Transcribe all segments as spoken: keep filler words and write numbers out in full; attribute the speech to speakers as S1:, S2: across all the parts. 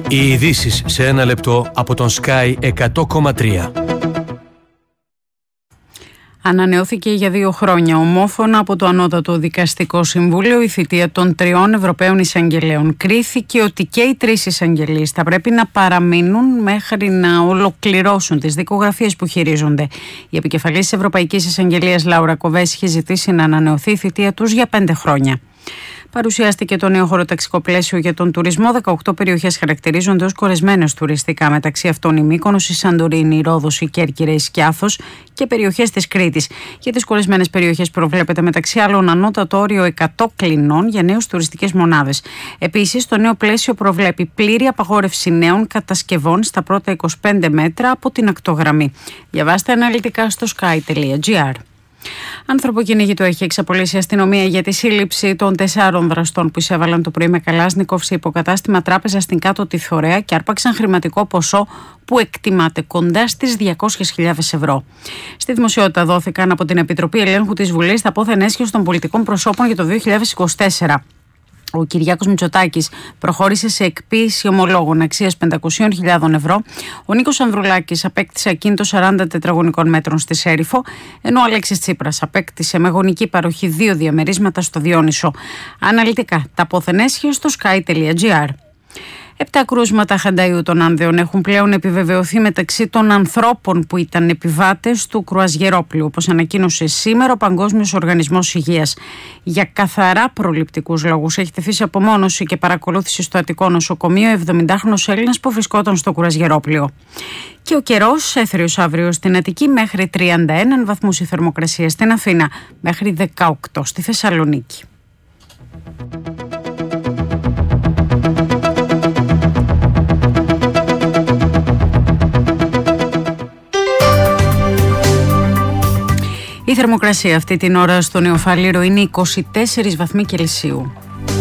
S1: Οι ειδήσεις σε ένα λεπτό από τον Sky εκατό κόμμα τρία.
S2: Ανανεώθηκε για δύο χρόνια ομόφωνα από το Ανώτατο Δικαστικό Συμβούλιο η θητεία των τριών Ευρωπαίων εισαγγελέων. Κρίθηκε ότι και οι τρεις εισαγγελείς θα πρέπει να παραμείνουν μέχρι να ολοκληρώσουν τις δικογραφίες που χειρίζονται. Η επικεφαλής της Ευρωπαϊκής Εισαγγελίας Λάουρα Κοβέση είχε ζητήσει να ανανεωθεί η θητεία τους για πέντε χρόνια. Παρουσιάστηκε το νέο χωροταξικό πλαίσιο για τον τουρισμό. δεκαοκτώ περιοχές χαρακτηρίζονται ως κορεσμένες τουριστικά, μεταξύ αυτών η Μύκονος, η Σαντορίνη, η Ρόδος, η Κέρκυρα, η Σκιάθος και περιοχές της Κρήτης. Για τις κορεσμένες περιοχές προβλέπεται μεταξύ άλλων ανώτατο όριο εκατό κλινών για νέους τουριστικές μονάδες. Επίσης, το νέο πλαίσιο προβλέπει πλήρη απαγόρευση νέων κατασκευών στα πρώτα είκοσι πέντε μέτρα από την ακτογραμμή. Διαβάστε αναλυτικά στο sky τελεία gr. Ανθρωποκυνήγητο έχει εξαπολύσει η αστυνομία για τη σύλληψη των τεσσάρων δραστών που εισέβαλαν το πρωί με Καλάσνικοφ σε υποκατάστημα τράπεζα στην Κάτω τη Θωρέα και άρπαξαν χρηματικό ποσό που εκτιμάται κοντά στις διακόσιες χιλιάδες ευρώ. Στη δημοσιότητα δόθηκαν από την Επιτροπή Ελέγχου της Βουλής τα πόθεν έσχεως των πολιτικών προσώπων για το δύο χιλιάδες είκοσι τέσσερα. Ο Κυριάκος Μητσοτάκης προχώρησε σε εκποίηση ομολόγων αξίας πεντακόσιες χιλιάδες ευρώ. Ο Νίκος Ανδρουλάκης απέκτησε ακίνητο σαράντα τετραγωνικών μέτρων στη Σέριφο, ενώ ο Αλέξης Τσίπρας απέκτησε με γονική παροχή δύο διαμερίσματα στο Διόνυσο. Αναλυτικά τα πόθεν έσχεως στο sky τελεία gr. Επτά κρούσματα χανταϊού των Άνδεων έχουν πλέον επιβεβαιωθεί μεταξύ των ανθρώπων που ήταν επιβάτες του κρουαζιερόπλοιου, όπως ανακοίνωσε σήμερα ο Παγκόσμιος Οργανισμός Υγείας. Για καθαρά προληπτικούς λόγους έχει τεθεί σε απομόνωση και παρακολούθηση στο Αττικό Νοσοκομείο εβδομηντάχρονος Έλληνας που βρισκόταν στο κρουαζιερόπλοιο. Και ο καιρός έθριος αύριο στην Αττική μέχρι τριάντα ένα βαθμούς η θερμοκρασία, στην Αθήνα μέχρι δεκαοκτώ στη Θεσσαλονίκη. Η θερμοκρασία αυτή την ώρα στο Νεοφάλιρο είναι είκοσι τέσσερις βαθμοί Κελσίου.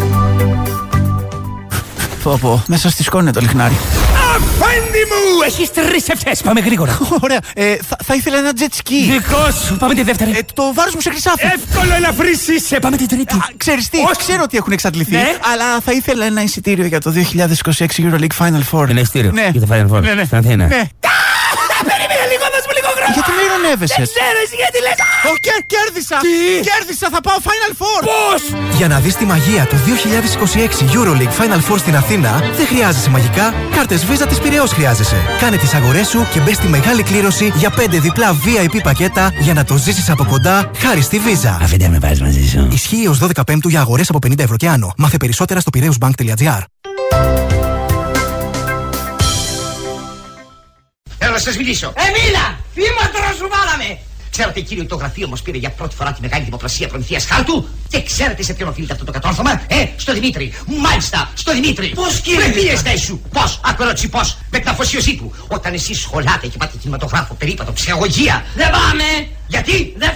S3: Πω πω, μέσα στη σκόνη το λιχνάρι.
S4: Αφέντη μου! Έχεις τρεις ευθές, πάμε γρήγορα.
S3: Ωραία, ε, θα, θα ήθελα ένα jet ski.
S4: Δικό σου, πάμε τη δεύτερη.
S3: Ε, το βάρος μου σε χρυσάφι.
S4: Εύκολο ελαφρύς είσαι, πάμε την τρίτη.
S3: Α, ξέρεις τι,
S4: Όχι.
S3: ξέρω ότι έχουν εξαντληθεί,
S4: Ναι.
S3: αλλά θα ήθελα ένα εισιτήριο για το δύο χιλιάδες είκοσι έξι Euroleague Final Four.
S4: Ένα εισιτήριο
S3: Ναι.
S4: για το Final Four,
S3: Ναι, ναι.
S4: στην Αθήνα.
S3: Ναι.
S4: Περίμενε λίγο, δώσ' μου λίγο χρόνο.
S3: Γιατί με ειρωνεύεσαι?
S4: Δεν ξέρω εσύ γιατί λες.
S3: Ω, κέρ, κέρδισα!
S4: Τι?
S3: Κέρδισα, θα πάω Final Four!
S4: Πώς?
S5: Για να δεις τη μαγεία του δύο χιλιάδες είκοσι έξι Euroleague Final Four στην Αθήνα, δεν χρειάζεσαι μαγικά, κάρτες Visa της Πειραιώς χρειάζεσαι. Κάνε τις αγορές σου και μπες στη μεγάλη κλήρωση για πέντε διπλά βι άι πι πακέτα για να το ζήσεις από κοντά χάρη στη Visa.
S4: Αφέντε με πάρεις μαζί σου.
S5: Ισχύει ως δώδεκα Πέμπτου για αγορές από πενήντα ευρώ και άνω. Μάθε περισσότερα στο πειραιώσμπανκ τελεία gr.
S6: Θέλω να σας μιλήσω.
S7: Εμίλα! Φήματρο σου βάλαμε!
S6: Ξέρετε, κύριο, το γραφείο μας πήρε για πρώτη φορά τη μεγάλη δημοπρασία προμηθείας χάρτου και ξέρετε σε ποιον οφείλεται αυτό το κατόρθωμα, ε, στο Δημήτρη. Μάλιστα, στο Δημήτρη.
S7: Πώς, κύριε?
S6: Με πίεστέ σου. Πώς, άκου ερώτηση πώς, με την αφοσίωσή του. Όταν εσείς σχολάτε και πάτε κινηματογράφο, περίπατο, ψυχαγωγία.
S7: Δεν πάμε!
S6: Γιατί?
S7: Δεν